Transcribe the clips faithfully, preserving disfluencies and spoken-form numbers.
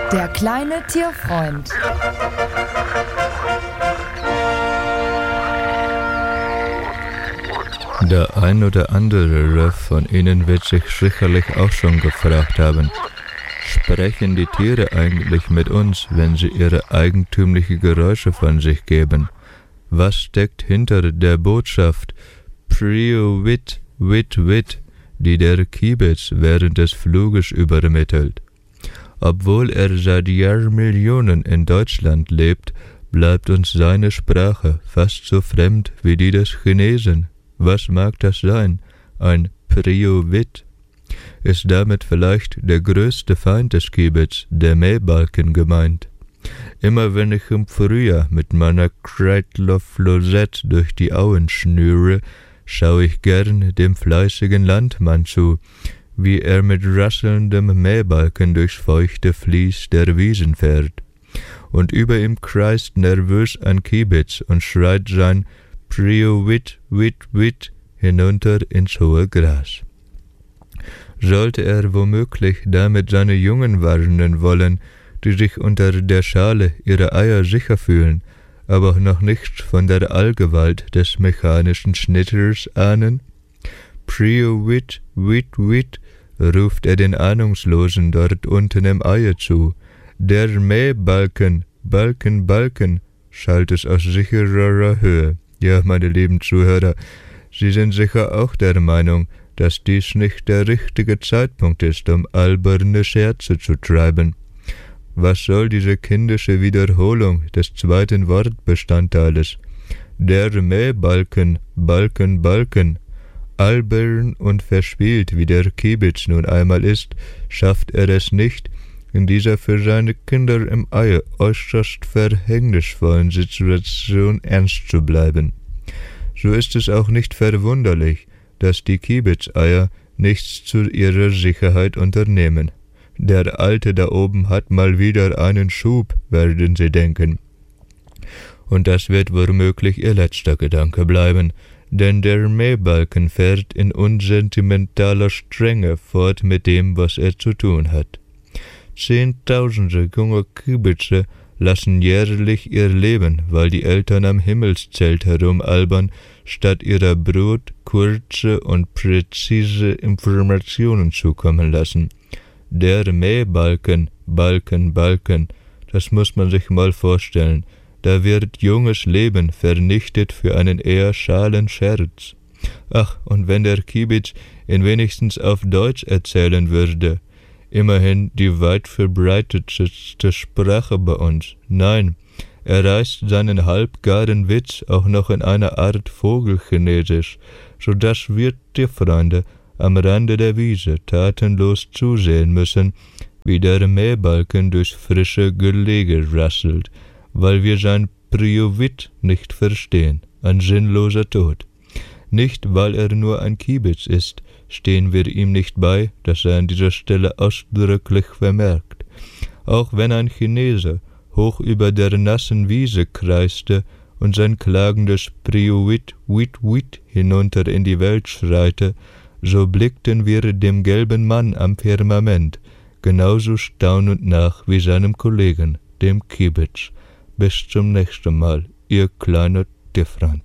Der kleine Tierfreund. Der ein oder andere von Ihnen wird sich sicherlich auch schon gefragt haben, sprechen die Tiere eigentlich mit uns, wenn sie ihre eigentümlichen Geräusche von sich geben? Was steckt hinter der Botschaft Prio Wit, Wit, Wit, die der Kiebitz während des Fluges übermittelt? Obwohl er seit Jahrmillionen in Deutschland lebt, bleibt uns seine Sprache fast so fremd wie die des Chinesen. Was mag das sein? Ein Prio-Wit? Ist damit vielleicht der größte Feind des Kiebitz, der Mähbalken, gemeint? Immer wenn ich im Frühjahr mit meiner Kreidler-Flosette durch die Auen schnüre, schaue ich gern dem fleißigen Landmann zu, wie er mit rasselndem Mähbalken durchs feuchte Vlies der Wiesen fährt. Und über ihm kreist nervös ein Kiebitz und schreit sein Prio Wit, Wit, Wit hinunter ins hohe Gras. Sollte er womöglich damit seine Jungen warnen wollen, die sich unter der Schale ihrer Eier sicher fühlen, aber noch nichts von der Allgewalt des mechanischen Schnitters ahnen? Prio Wit, Wit, Wit, ruft er den Ahnungslosen dort unten im Eier zu. Der Mähbalken, Balken, Balken, schallt es aus sicherer Höhe. Ja, meine lieben Zuhörer, Sie sind sicher auch der Meinung, dass dies nicht der richtige Zeitpunkt ist, um alberne Scherze zu treiben. Was soll diese kindische Wiederholung des zweiten Wortbestandteiles? Der Mähbalken, Balken, Balken. Albern und verspielt, wie der Kiebitz nun einmal ist, schafft er es nicht, in dieser für seine Kinder im Ei äußerst verhängnisvollen Situation ernst zu bleiben. So ist es auch nicht verwunderlich, dass die Kiebitzeier nichts zu ihrer Sicherheit unternehmen. Der Alte da oben hat mal wieder einen Schub, werden sie denken. Und das wird womöglich ihr letzter Gedanke bleiben, denn der Mähbalken fährt in unsentimentaler Strenge fort mit dem, was er zu tun hat. Zehntausende junge Kiebitze lassen jährlich ihr Leben, weil die Eltern am Himmelszelt herumalbern, statt ihrer Brut kurze und präzise Informationen zukommen lassen. Der Mähbalken, Balken, Balken, das muss man sich mal vorstellen, da wird junges Leben vernichtet für einen eher schalen Scherz. Ach, und wenn der Kiebitz ihn wenigstens auf Deutsch erzählen würde, immerhin die weit verbreitetste Sprache bei uns. Nein, er reißt seinen halbgaren Witz auch noch in einer Art Vogelchinesisch, so dass wir Tierfreunde am Rande der Wiese tatenlos zusehen müssen, wie der Mähbalken durchs frische Gelege rasselt, weil wir sein Prio-Wit nicht verstehen, ein sinnloser Tod. Nicht, weil er nur ein Kiebitz ist, stehen wir ihm nicht bei, das sei an dieser Stelle ausdrücklich vermerkt. Auch wenn ein Chinese hoch über der nassen Wiese kreiste und sein klagendes Prio-Wit, Wit, Wit hinunter in die Welt schreite, so blickten wir dem gelben Mann am Firmament genauso staunend nach wie seinem Kollegen, dem Kiebitz. Bis zum nächsten Mal, Ihr kleiner Tierfreund.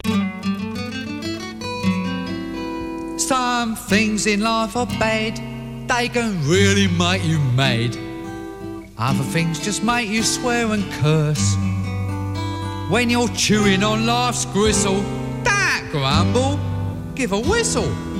Some things in life are bad, they can really make you mad. Other things just make you swear and curse. When you're chewing on life's gristle, don't grumble, give a whistle.